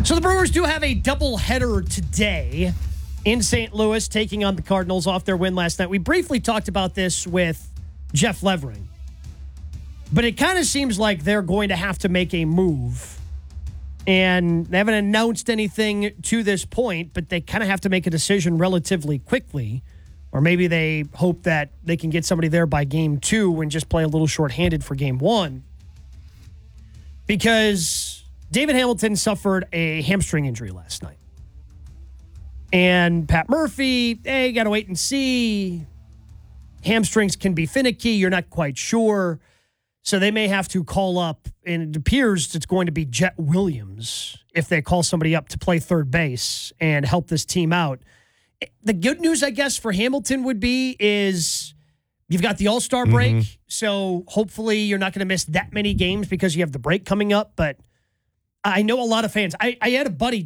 So the Brewers do have a doubleheader today in St. Louis, taking on the Cardinals off their win last night. We briefly talked about this with Jeff Levering, but it kind of seems like they're going to have to make a move. And they haven't announced anything to this point, but they kind of have to make a decision relatively quickly. Or maybe they hope that they can get somebody there by game 2 and just play a little shorthanded for game 1. Because David Hamilton suffered a hamstring injury last night. And Pat Murphy, hey, got to wait and see. Hamstrings can be finicky. You're not quite sure. So they may have to call up, and it appears it's going to be Jet Williams if they call somebody up to play third base and help this team out. The good news, I guess, for Hamilton would be is you've got the All-Star break, so hopefully you're not going to miss that many games because you have the break coming up. But I know a lot of fans. I had a buddy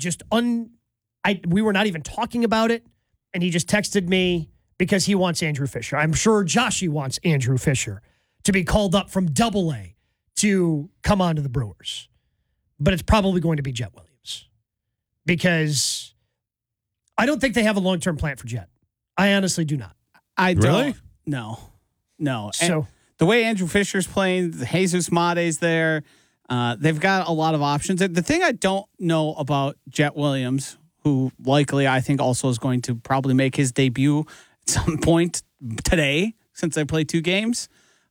we were not even talking about it, and he just texted me because he wants Andrew Fisher. I'm sure Joshy wants Andrew Fisher to be called up from Double-A to come on to the Brewers. But it's probably going to be Jet Williams because I don't think they have a long-term plan for Jet. I honestly do not. I don't. Really? No. So and the way Andrew Fisher's playing, Jesus Mate's there, they've got a lot of options. The thing I don't know about Jet Williams, who likely I think also is going to probably make his debut at some point today since they played 2 games,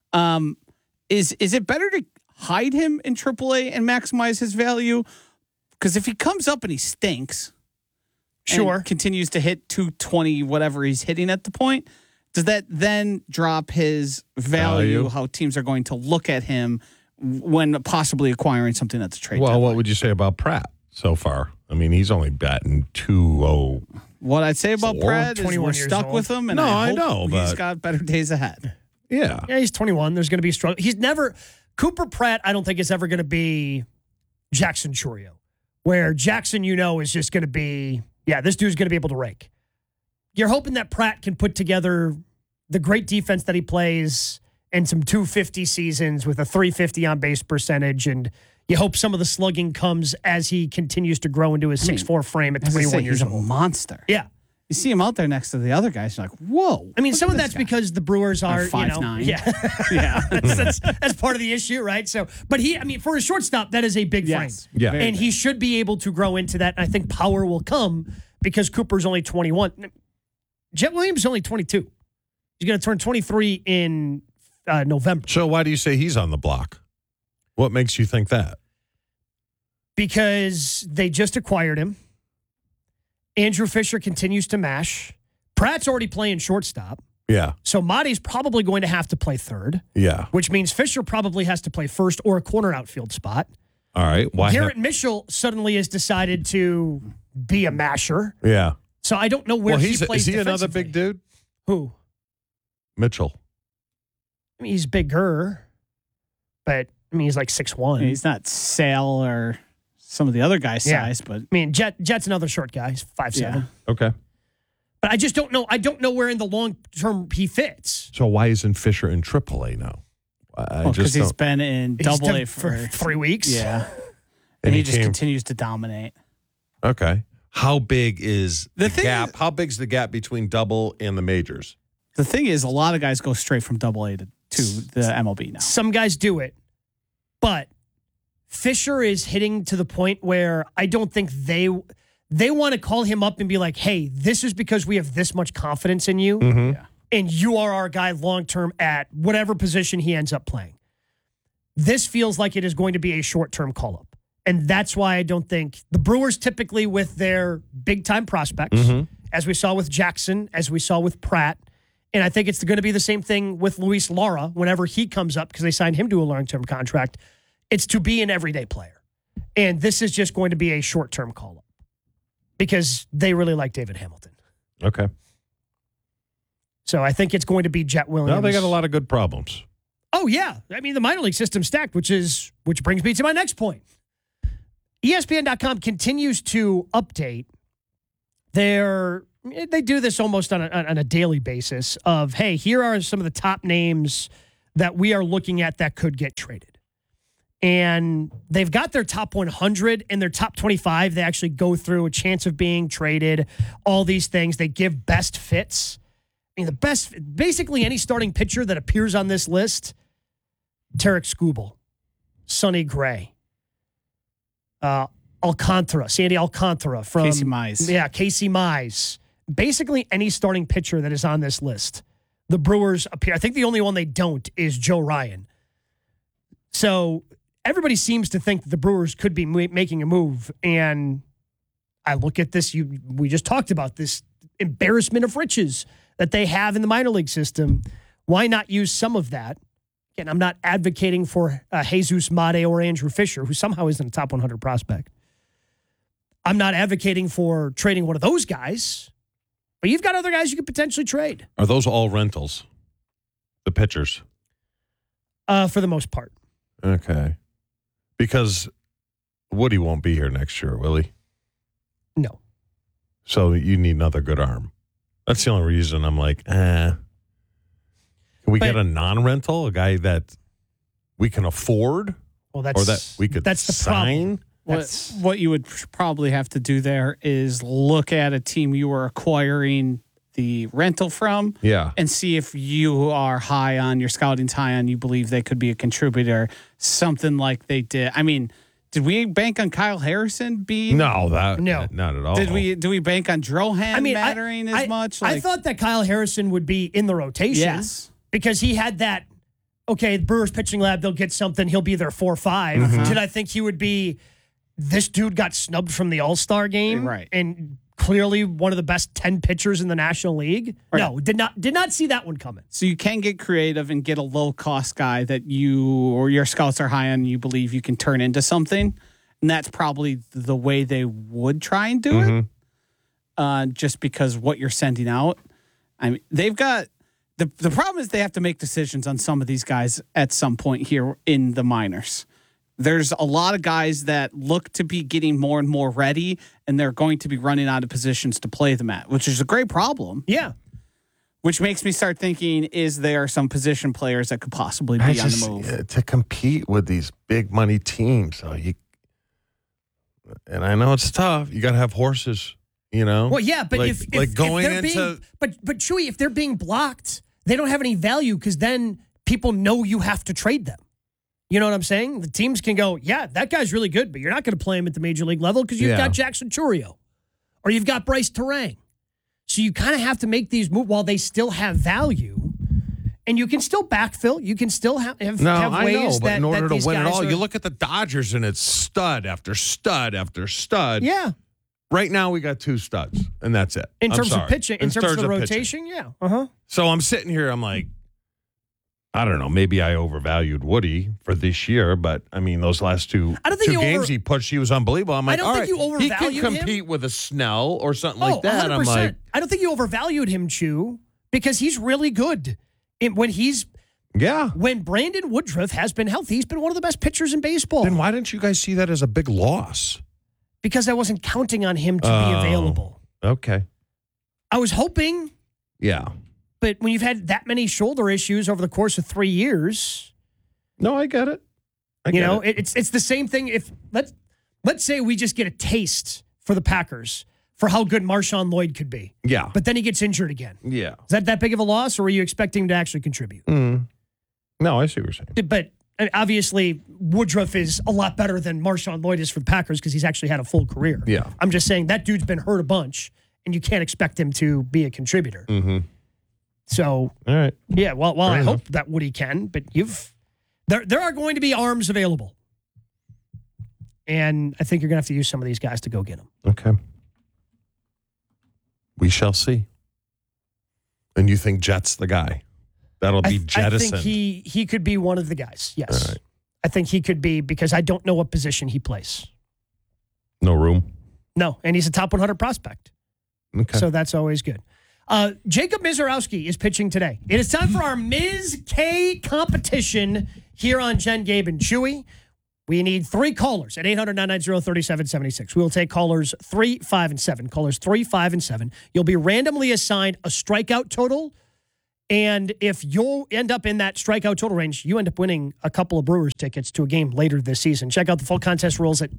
is it better to hide him in AAA and maximize his value? Because if he comes up and he stinks, sure, and continues to hit 220, whatever he's hitting at the point, does that then drop his value? How teams are going to look at him when possibly acquiring something that's a trade? Well, deadline? what would you say about Pratt so far? I mean, he's only batting 2-0. What I'd say about Pratt is 21 we're years stuck old. with him, and No, I I hope know, he's but- got better days ahead. Yeah. Yeah, he's 21. There's going to be a struggle. Cooper Pratt, I don't think is ever going to be Jackson Chourio, where Jackson, is just going to be, this dude's going to be able to rake. You're hoping that Pratt can put together the great defense that he plays and some 250 seasons with a 350 on base percentage, and you hope some of the slugging comes as he continues to grow into his 6'4" frame at 21 years He's a old. monster. Yeah. You see him out there next to the other guys, you're like, whoa. I mean, some of this that's guy. because the Brewers are, 5'9". yeah. Yeah. that's part of the issue, right? So, but for a shortstop, that is a big frame. Yes. Yeah. Very And he should be able to grow into that. And I think power will come because Cooper's only 21. Jet Williams is only 22. He's going to turn 23 in November. So why do you say he's on the block? What makes you think that? Because they just acquired him. Andrew Fisher continues to mash. Pratt's already playing shortstop. Yeah. So Mate's probably going to have to play third. Yeah. Which means Fisher probably has to play first or a corner outfield spot. All right. Why? Garrett Mitchell suddenly has decided to be a masher. Yeah. So I don't know where he plays. Is he another defensively. big dude? Who? Mitchell. I mean, he's bigger, but I mean, he's like 6'1". He's not Sale or some of the other guys' Yeah. size, but I mean, Jet's another short guy. He's 5'7". Yeah. Okay. But I just don't know. I don't know where in the long term he fits. So why isn't Fisher in AAA now? I because just he's don't. been in He's Double done A for for 3 weeks. Yeah. And he he just came- continues to dominate. Okay. How big is The the thing gap? is- How big's the gap between double and the majors? The thing is, a lot of guys go straight from Double A to the MLB now. Some guys do it, but Fisher is hitting to the point where I don't think they want to call him up and be like, hey, this is because we have this much confidence in you, Yeah. and you are our guy long-term at whatever position he ends up playing. This feels like it is going to be a short-term call-up. And that's why I don't think the Brewers typically with their big-time prospects, as we saw with Jackson, as we saw with Pratt, and I think it's going to be the same thing with Luis Lara whenever he comes up because they signed him to a long-term contract. It's to be an everyday player. And this is just going to be a short-term call-up because they really like David Hamilton. Okay. So I think it's going to be Jet Williams. Now they got a lot of good problems. Oh, yeah. I mean, the minor league system's stacked, which brings me to my next point. ESPN.com continues to update they do this almost on a daily basis of, hey, here are some of the top names that we are looking at that could get traded. And they've got their top 100 and their top 25. They actually go through a chance of being traded, all these things. They give best fits. I mean, the best, basically any starting pitcher that appears on this list, Tarek Skubal, Sonny Gray, Alcantara, Sandy Alcantara from Casey Mize. Yeah, Casey Mize. Basically any starting pitcher that is on this list. The Brewers appear. I think the only one they don't is Joe Ryan. So everybody seems to think that the Brewers could be making a move. And I look at this, we just talked about this embarrassment of riches that they have in the minor league system. Why not use some of that? Again, I'm not advocating for Jesus Mate or Andrew Fisher, who somehow isn't a top 100 prospect. I'm not advocating for trading one of those guys, but you've got other guys you could potentially trade. Are those all rentals? The pitchers? For the most part. Okay. Because Woody won't be here next year, will he? No. So you need another good arm. That's the only reason I'm like, Can we get a non-rental, a guy that we can afford? Well, that's, or that we could that's the sign? problem. What you would probably have to do there is look at a team you were acquiring the rental from, and see if you are high on your scouting's high on, you believe they could be a contributor, something like they did. I mean, did we bank on Kyle Harrison being? No, No. not at all. Did we bank on Drohan mattering as much? I thought that Kyle Harrison would be in the rotation. Yes. Because he had that, okay, the Brewers pitching lab, they'll get something. He'll be their 4-5. Mm-hmm. Did I think he would be, this dude got snubbed from the All-Star game? Right. And clearly one of the best 10 pitchers in the National League? Right. No, did not see that one coming. So you can get creative and get a low-cost guy that you or your scouts are high on and you believe you can turn into something. And that's probably the way they would try and do it. Just because what you're sending out. I mean, they've got... The problem is they have to make decisions on some of these guys at some point here in the minors. There's a lot of guys that look to be getting more and more ready, and they're going to be running out of positions to play them at, which is a great problem. Yeah. Which makes me start thinking, is there some position players that could possibly be on the move? To compete with these big money teams. And I know it's tough. You got to have horses, you know? Well, yeah, but if going they're into... but Chewy, if they're being blocked, they don't have any value because then people know you have to trade them. You know what I'm saying? The teams can go, yeah, that guy's really good, but you're not going to play him at the major league level because you've got Jackson Chourio or you've got Bryce Terang. So you kind of have to make these moves while they still have value. And you can still backfill. You can still have ways I know, but that, in order that to win it all, are, you look at the Dodgers and it's stud after stud after stud. Yeah. Right now we got 2 studs, and that's it. In terms of pitching, in terms of the rotation, yeah. Uh-huh. So I'm sitting here, I'm like, I don't know, maybe I overvalued Woody for this year, but I mean, those last two games he pushed, he was unbelievable. I'm like, I don't think you overvalued him. He can compete with a Snell or something like that. 100%. I'm like, I don't think you overvalued him, Chew, because he's really good. When Brandon Woodruff has been healthy, he's been one of the best pitchers in baseball. Then why didn't you guys see that as a big loss? Because I wasn't counting on him to be available. Okay. I was hoping. Yeah. But when you've had that many shoulder issues over the course of 3 years. No, I get it. It's the same thing. If let's say we just get a taste for the Packers for how good Marshawn Lloyd could be. Yeah. But then he gets injured again. Yeah. Is that big of a loss, or are you expecting him to actually contribute? No, I see what you're saying. But obviously, Woodruff is a lot better than Marshawn Lloyd is for the Packers because he's actually had a full career. Yeah. I'm just saying that dude's been hurt a bunch, and you can't expect him to be a contributor. Mm-hmm. So, all right. Yeah, well, I hope that Woody can, but there are going to be arms available. And I think you're going to have to use some of these guys to go get them. Okay. We shall see. And you think Jet's the guy? That'll be jettisoned. I think he could be one of the guys, yes. All right. I think he could be because I don't know what position he plays. No room? No, and he's a top 100 prospect. Okay. So that's always good. Jacob Mizorowski is pitching today. It is time for our Ms. K competition here on Jen, Gabe, and Chewy. We need 3 callers at 800-990-3776. We will take callers 3, 5, and 7. Callers 3, 5, and 7. You'll be randomly assigned a strikeout total And if you end up in that strikeout total range, you end up winning a couple of Brewers tickets to a game later this season. Check out the full contest rules at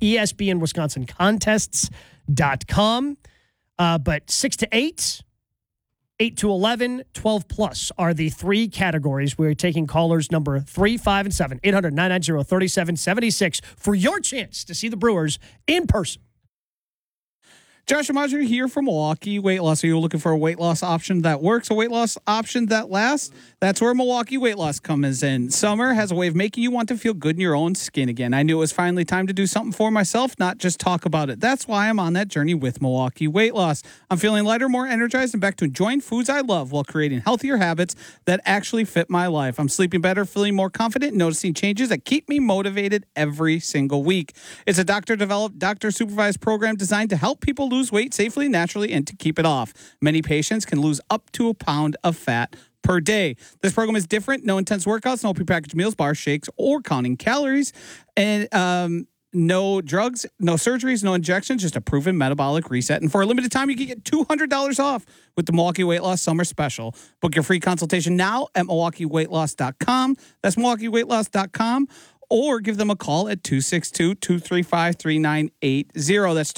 ESPNWisconsinContests.com. But 6 to 8, 8 to 11, 12 plus are the three categories. We're taking callers number 3, 5, and 7, 800-990-3776 for your chance to see the Brewers in person. Josh Amajer here from Milwaukee Weight Loss. Are you looking for a weight loss option that works, a weight loss option that lasts? That's where Milwaukee Weight Loss comes in. Summer has a way of making you want to feel good in your own skin again. I knew it was finally time to do something for myself, not just talk about it. That's why I'm on that journey with Milwaukee Weight Loss. I'm feeling lighter, more energized, and back to enjoying foods I love while creating healthier habits that actually fit my life. I'm sleeping better, feeling more confident, and noticing changes that keep me motivated every single week. It's a doctor-developed, doctor-supervised program designed to help people lose weight safely, naturally, and to keep it off. Many patients can lose up to a pound of fat per day. This program is different. No intense workouts, no prepackaged meals, bars, shakes, or counting calories. And no drugs, no surgeries, no injections, just a proven metabolic reset. And for a limited time, you can get $200 off with the Milwaukee Weight Loss Summer Special. Book your free consultation now at MilwaukeeWeightLoss.com. That's MilwaukeeWeightLoss.com. Or give them a call at 262-235-3980. That's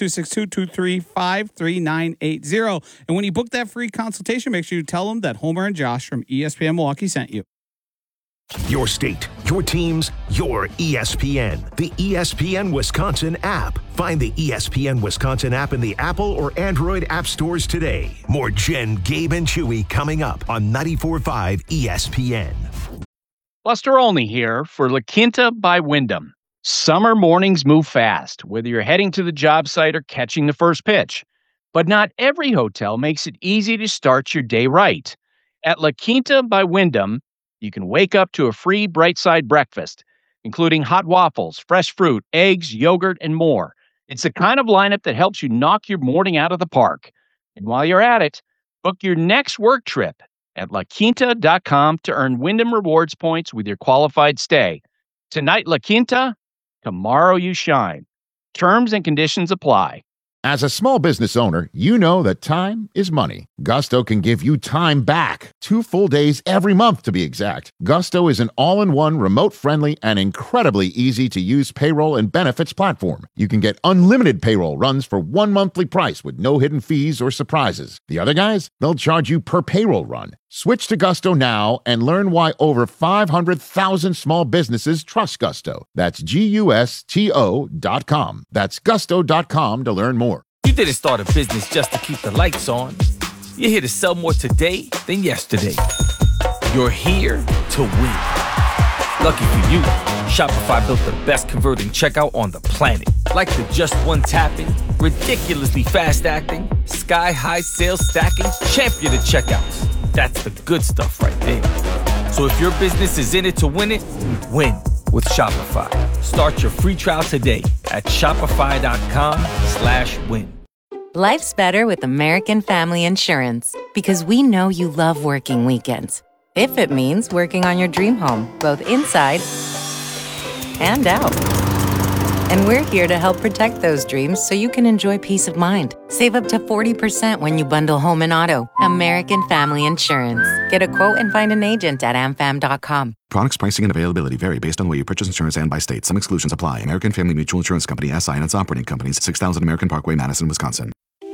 262-235-3980. And when you book that free consultation, make sure you tell them that Homer and Josh from ESPN Milwaukee sent you. Your state, your teams, your ESPN. The ESPN Wisconsin app. Find the ESPN Wisconsin app in the Apple or Android app stores today. More Jen, Gabe, and Chewy coming up on 94.5 ESPN. Buster Olney here for La Quinta by Wyndham. Summer mornings move fast, whether you're heading to the job site or catching the first pitch. But not every hotel makes it easy to start your day right. At La Quinta by Wyndham, you can wake up to a free Bright Side breakfast, including hot waffles, fresh fruit, eggs, yogurt, and more. It's the kind of lineup that helps you knock your morning out of the park. And while you're at it, book your next work trip at LaQuinta.com to earn Wyndham Rewards points with your qualified stay. Tonight, La Quinta, tomorrow you shine. Terms and conditions apply. As a small business owner, you know that time is money. Gusto can give you time back. 2 full days every month, to be exact. Gusto is an all-in-one, remote-friendly, and incredibly easy-to-use payroll and benefits platform. You can get unlimited payroll runs for one monthly price with no hidden fees or surprises. The other guys, they'll charge you per payroll run. Switch to Gusto now and learn why over 500,000 small businesses trust Gusto. That's GUSTO.com. That's gusto.com to learn more. You didn't start a business just to keep the lights on. You're here to sell more today than yesterday. You're here to win. Lucky for you, Shopify built the best converting checkout on the planet. Like the just one tapping, ridiculously fast acting, sky-high sales stacking, champion of checkouts. That's the good stuff right there. So if your business is in it to win it, win with Shopify. Start your free trial today at shopify.com/win. Life's better with American Family Insurance because we know you love working weekends. If it means working on your dream home, both inside and out. And we're here to help protect those dreams so you can enjoy peace of mind. Save up to 40% when you bundle home and auto. American Family Insurance. Get a quote and find an agent at amfam.com. Products, pricing, and availability vary based on where you purchase insurance and by state. Some exclusions apply. American Family Mutual Insurance Company, SI, and its operating companies, 6000 American Parkway, Madison, Wisconsin.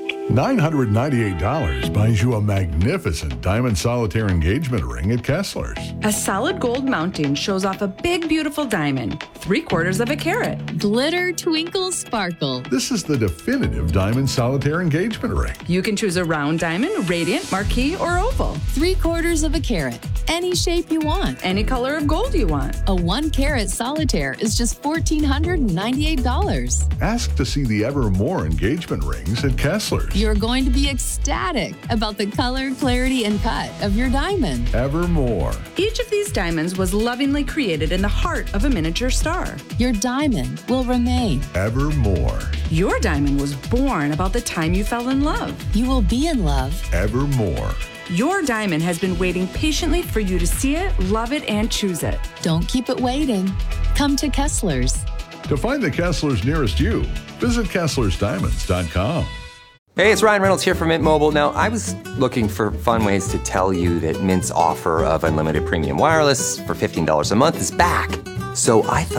$998 buys you a magnificent diamond solitaire engagement ring at Kessler's. A solid gold mounting shows off a big, beautiful diamond, 3/4 of a carat. Glitter, twinkle, sparkle. This is the definitive diamond solitaire engagement ring. You can choose a round diamond, radiant, marquise, or oval. 3/4 of a carat. Any shape you want. Any color of gold you want. A 1-carat solitaire is just $1,498. Ask to see the Evermore engagement rings at Kessler's. You're going to be ecstatic about the color, clarity, and cut of your diamond. Evermore. Each of these diamonds was lovingly created in the heart of a miniature star. Your diamond will remain. Evermore. Your diamond was born about the time you fell in love. You will be in love. Evermore. Your diamond has been waiting patiently for you to see it, love it, and choose it. Don't keep it waiting. Come to Kessler's. To find the Kessler's nearest you, visit KesslersDiamonds.com. Hey, it's Ryan Reynolds here from Mint Mobile. Now, I was looking for fun ways to tell you that Mint's offer of unlimited premium wireless for $15 a month is back. So I thought